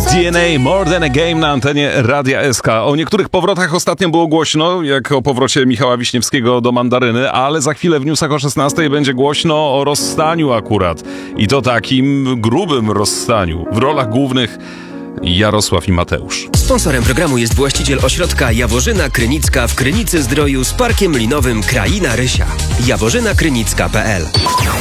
DNA More Than a Game na antenie Radia SK. O niektórych powrotach ostatnio było głośno, jak o powrocie Michała Wiśniewskiego do Mandaryny, ale za chwilę w newsach o 16 będzie głośno o rozstaniu akurat. I to takim grubym rozstaniu. W rolach głównych Jarosław i Mateusz. Sponsorem programu jest właściciel ośrodka Jaworzyna Krynicka w Krynicy Zdroju z parkiem linowym Kraina Rysia. jaworzynakrynicka.pl